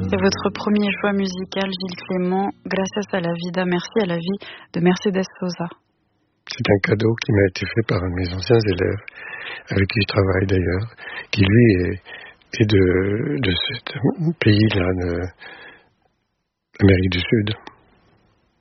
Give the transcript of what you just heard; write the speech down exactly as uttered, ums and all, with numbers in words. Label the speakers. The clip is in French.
Speaker 1: C'est votre premier choix musical, Gilles Clément, Gracias a la vida, merci à la vie de Mercedes Sosa.
Speaker 2: C'est un cadeau qui m'a été fait par un de mes anciens élèves, avec qui je travaille d'ailleurs, qui lui est, est de, de ce pays-là, de l'Amérique du Sud.